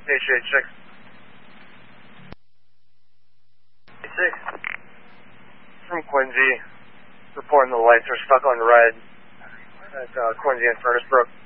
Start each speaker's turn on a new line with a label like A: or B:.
A: HH6.
B: 6.
A: From Quincy, reporting the lights are stuck on red at Quincy and Furnace Brook.